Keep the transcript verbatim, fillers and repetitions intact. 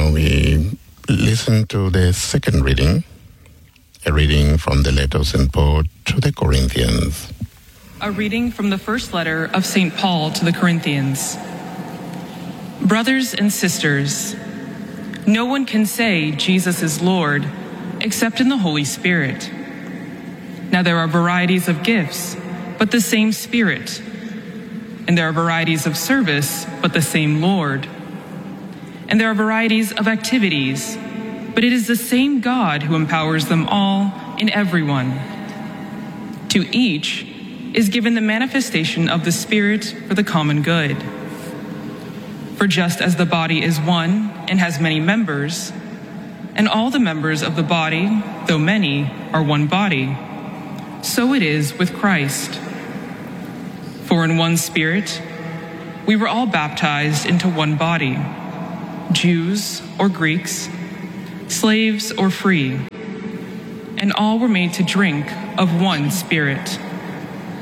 Now we listen to the second reading, a reading from the letter of Saint Paul to the Corinthians. A reading from the first letter of Saint Paul to the Corinthians. Brothers and sisters, no one can say Jesus is Lord except in the Holy Spirit. Now there are varieties of gifts, but the same Spirit. And there are varieties of service, but the same Lord. And there are varieties of activities, but it is the same God who empowers them all in everyone. To each is given the manifestation of the Spirit for the common good. For just as the body is one and has many members, and all the members of the body, though many, are one body, so it is with Christ. For in one Spirit we were all baptized into one body, Jews or Greeks, slaves or free, and all were made to drink of one Spirit.